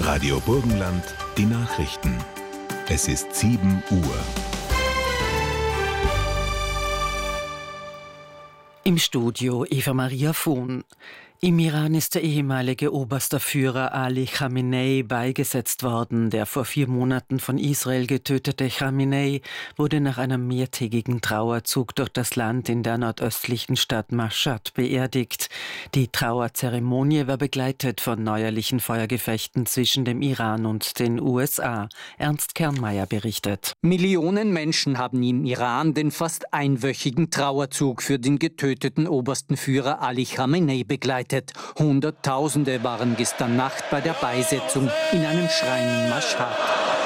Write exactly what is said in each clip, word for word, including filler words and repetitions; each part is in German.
Radio Burgenland, die Nachrichten. Es ist sieben Uhr. Im Studio Eva Maria Vohn. Im Iran ist der ehemalige oberster Führer Ali Khamenei beigesetzt worden. Der vor vier Monaten von Israel getötete Khamenei wurde nach einem mehrtägigen Trauerzug durch das Land in der nordöstlichen Stadt Mashhad beerdigt. Die Trauerzeremonie war begleitet von neuerlichen Feuergefechten zwischen dem Iran und den U S A. Ernst Kernmeier berichtet. Millionen Menschen haben im Iran den fast einwöchigen Trauerzug für den getöteten obersten Führer Ali Khamenei begleitet. Hunderttausende waren gestern Nacht bei der Beisetzung in einem Schrein in Mashhad.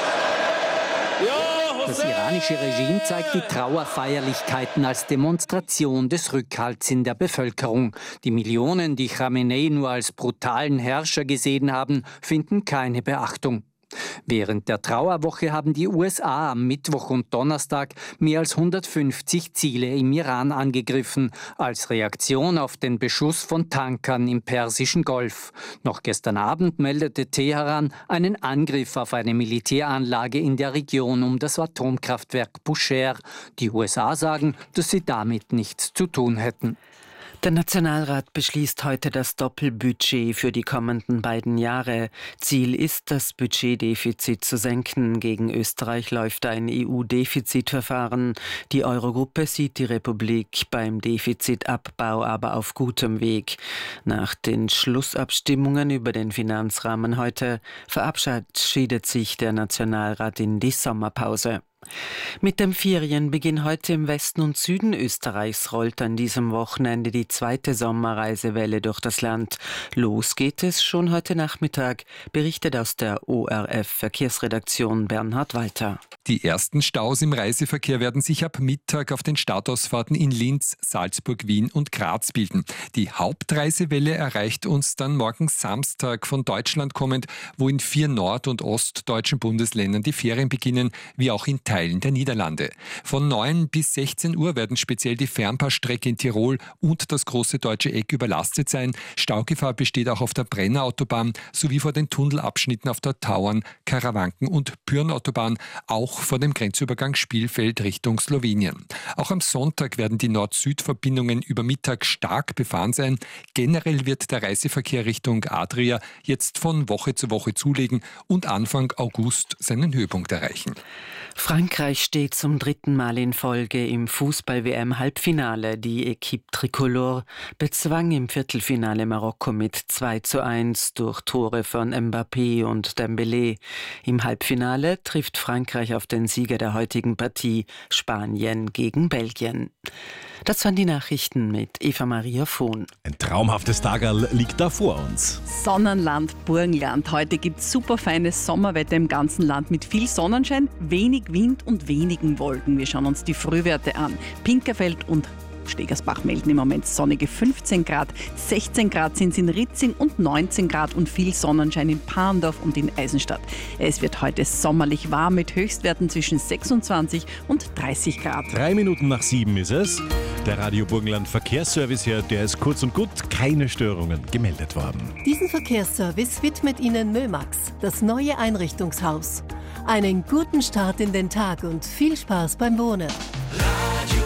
Das iranische Regime zeigt die Trauerfeierlichkeiten als Demonstration des Rückhalts in der Bevölkerung. Die Millionen, die Khamenei nur als brutalen Herrscher gesehen haben, finden keine Beachtung. Während der Trauerwoche haben die U S A am Mittwoch und Donnerstag mehr als hundertfünfzig Ziele im Iran angegriffen, als Reaktion auf den Beschuss von Tankern im Persischen Golf. Noch gestern Abend meldete Teheran einen Angriff auf eine Militäranlage in der Region um das Atomkraftwerk Bushehr. Die U S A sagen, dass sie damit nichts zu tun hätten. Der Nationalrat beschließt heute das Doppelbudget für die kommenden beiden Jahre. Ziel ist, das Budgetdefizit zu senken. Gegen Österreich läuft ein E U-Defizitverfahren. Die Eurogruppe sieht die Republik beim Defizitabbau aber auf gutem Weg. Nach den Schlussabstimmungen über den Finanzrahmen heute verabschiedet sich der Nationalrat in die Sommerpause. Mit dem Ferienbeginn heute im Westen und Süden Österreichs rollt an diesem Wochenende die zweite Sommerreisewelle durch das Land. Los geht es schon heute Nachmittag, berichtet aus der O R F-Verkehrsredaktion Bernhard Walter. Die ersten Staus im Reiseverkehr werden sich ab Mittag auf den Startausfahrten in Linz, Salzburg, Wien und Graz bilden. Die Hauptreisewelle erreicht uns dann morgen Samstag von Deutschland kommend, wo in vier nord- und ostdeutschen Bundesländern die Ferien beginnen, wie auch in Teilen der Niederlande. Von neun bis sechzehn Uhr werden speziell die Fernpassstrecke in Tirol und das große deutsche Eck überlastet sein. Staugefahr besteht auch auf der Brennerautobahn sowie vor den Tunnelabschnitten auf der Tauern, Karawanken und Pyrnautobahn, auch vor dem Grenzübergang Spielfeld Richtung Slowenien. Auch am Sonntag werden die Nord-Süd-Verbindungen über Mittag stark befahren sein. Generell wird der Reiseverkehr Richtung Adria jetzt von Woche zu Woche zulegen und Anfang August seinen Höhepunkt erreichen. Frankreich steht zum dritten Mal in Folge im Fußball-W M-Halbfinale. Die Equipe Tricolore bezwang im Viertelfinale Marokko mit zwei zu eins durch Tore von Mbappé und Dembélé. Im Halbfinale trifft Frankreich auf den Sieger der heutigen Partie, Spanien gegen Belgien. Das waren die Nachrichten mit Eva Maria Vohn. Ein traumhaftes Tagerl liegt da vor uns. Sonnenland, Burgenland. Heute gibt es super feines Sommerwetter im ganzen Land mit viel Sonnenschein, wenig Wind und wenigen Wolken. Wir schauen uns die Frühwerte an. Pinkerfeld und Stegersbach melden im Moment sonnige fünfzehn Grad, sechzehn Grad sind es in Ritzing und neunzehn Grad und viel Sonnenschein in Parndorf und in Eisenstadt. Es wird heute sommerlich warm mit Höchstwerten zwischen sechsundzwanzig und dreißig Grad. Drei Minuten nach sieben ist es. Der Radio Burgenland Verkehrsservice hier, der ist kurz und gut, keine Störungen gemeldet worden. Diesen Verkehrsservice widmet Ihnen Mömax, das neue Einrichtungshaus. Einen guten Start in den Tag und viel Spaß beim Wohnen. Radio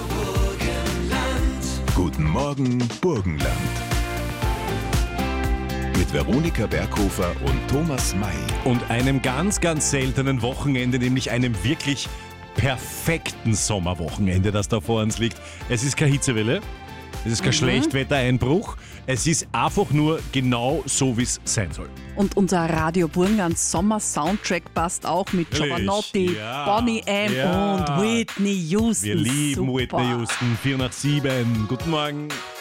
Burgenland. Guten Morgen, Burgenland. Mit Veronika Berghofer und Thomas May. Und einem ganz, ganz seltenen Wochenende, nämlich einem wirklich perfekten Sommerwochenende, das da vor uns liegt. Es ist keine Hitzewelle, es ist kein mhm. Schlechtwettereinbruch, es ist einfach nur genau so, wie es sein soll. Und unser Radio Burgenland Sommer-Soundtrack passt auch mit Jovanotti, ja, Bonnie M. ja. und Whitney Houston. Wir lieben Super. Whitney Houston, vier nach sieben. Guten Morgen.